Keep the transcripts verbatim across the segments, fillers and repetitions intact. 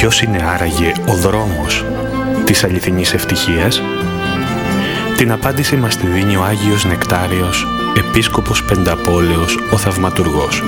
Ποιος είναι άραγε ο δρόμος της αληθινής ευτυχίας? Την απάντηση μας τη δίνει ο Άγιος Νεκτάριος, Επίσκοπος Πενταπόλεως, ο Θαυματουργός.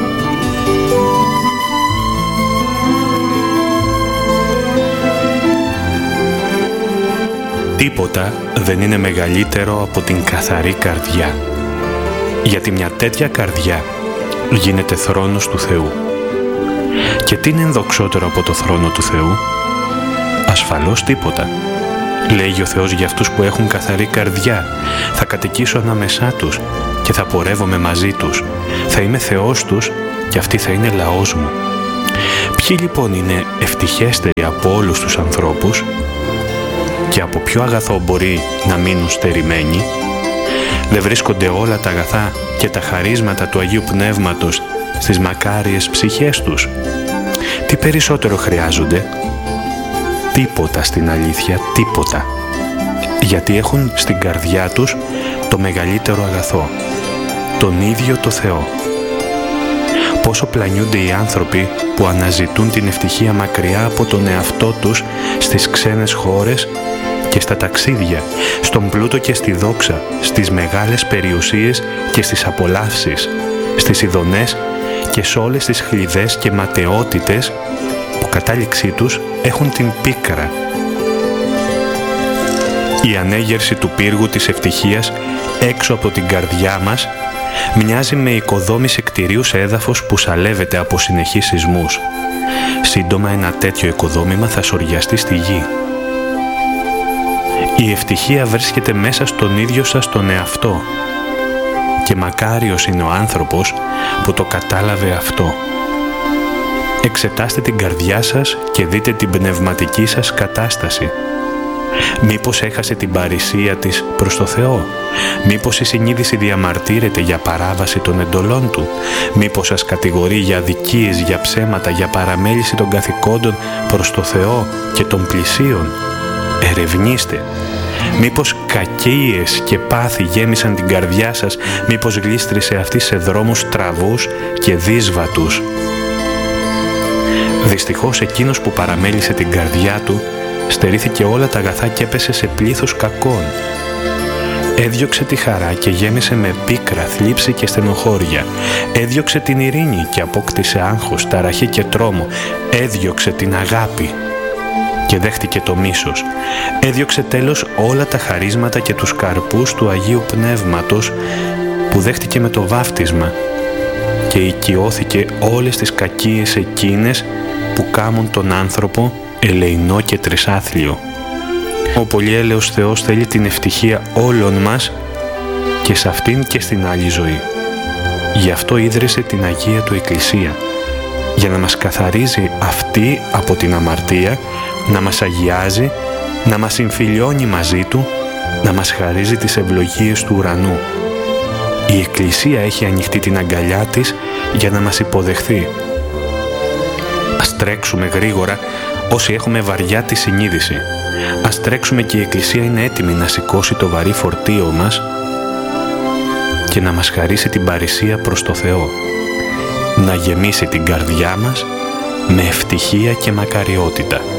Τίποτα δεν είναι μεγαλύτερο από την καθαρή καρδιά, γιατί μια τέτοια καρδιά γίνεται θρόνος του Θεού. Και τι είναι ενδοξότερο από το θρόνο του Θεού? Ασφαλώς τίποτα. Λέγει ο Θεός για αυτούς που έχουν καθαρή καρδιά: θα κατοικήσω ανάμεσά τους και θα πορεύομαι μαζί τους. Θα είμαι Θεός τους και αυτοί θα είναι λαός μου. Ποιοι λοιπόν είναι ευτυχέστεροι από όλους τους ανθρώπους και από ποιο αγαθό μπορεί να μείνουν στερημένοι? Δεν βρίσκονται όλα τα αγαθά και τα χαρίσματα του Αγίου Πνεύματος στις μακάριες ψυχές τους? Τι περισσότερο χρειάζονται? Τίποτα, στην αλήθεια, τίποτα. Γιατί έχουν στην καρδιά τους το μεγαλύτερο αγαθό, τον ίδιο το Θεό. Πόσο πλανιούνται οι άνθρωποι που αναζητούν την ευτυχία μακριά από τον εαυτό τους, στις ξένες χώρες και στα ταξίδια, στον πλούτο και στη δόξα, στις μεγάλες περιουσίες και στις απολαύσεις, στις ειδονές και σε όλες τις χλιδές και ματαιότητες που κατάληξή τους έχουν την πίκρα. Η ανέγερση του πύργου της ευτυχίας έξω από την καρδιά μας μοιάζει με οικοδόμηση κτηρίου σε έδαφος που σαλεύεται από συνεχείς σεισμούς. Σύντομα ένα τέτοιο οικοδόμημα θα σωριαστεί στη γη. Η ευτυχία βρίσκεται μέσα στον ίδιο σας τον εαυτό και μακάριος είναι ο άνθρωπος που το κατάλαβε αυτό. Εξετάστε την καρδιά σας και δείτε την πνευματική σας κατάσταση. Μήπως έχασε την παρησία της προς το Θεό? Μήπως η συνείδηση διαμαρτύρεται για παράβαση των εντολών Του? Μήπως σας κατηγορεί για αδικίες, για ψέματα, για παραμέληση των καθηκόντων προς το Θεό και των πλησίων? Ερευνήστε. Μήπως κακίες και πάθη γέμισαν την καρδιά σας? Μήπως γλίστρισε αυτή σε δρόμους τραβούς και δύσβατους? Δυστυχώς εκείνος που παραμέλησε την καρδιά του στερήθηκε όλα τα αγαθά και έπεσε σε πλήθος κακών. Έδιωξε τη χαρά και γέμισε με πίκρα, θλίψη και στενοχώρια. Έδιωξε την ειρήνη και απόκτησε άγχος, ταραχή και τρόμο. Έδιωξε την αγάπη και δέχτηκε το μίσος. Έδιωξε τέλος όλα τα χαρίσματα και τους καρπούς του Αγίου Πνεύματος που δέχτηκε με το βάφτισμα και οικειώθηκε όλες τις κακίες εκείνες που κάμουν τον άνθρωπο ελεεινό και τρισάθλιο. Ο πολυέλεος Θεός θέλει την ευτυχία όλων μας και σε αυτήν και στην άλλη ζωή. Γι' αυτό ίδρυσε την Αγία Του Εκκλησία, για να μας καθαρίζει αυτή από την αμαρτία, να μας αγιάζει, να μας συμφιλιώνει μαζί Του, να μας χαρίζει τις ευλογίες του ουρανού. Η Εκκλησία έχει ανοιχτεί την αγκαλιά της για να μας υποδεχθεί. Ας τρέξουμε γρήγορα όσοι έχουμε βαριά τη συνείδηση. Ας τρέξουμε και η Εκκλησία είναι έτοιμη να σηκώσει το βαρύ φορτίο μας και να μας χαρίσει την παρησία προς το Θεό. Να γεμίσει την καρδιά μας με ευτυχία και μακαριότητα.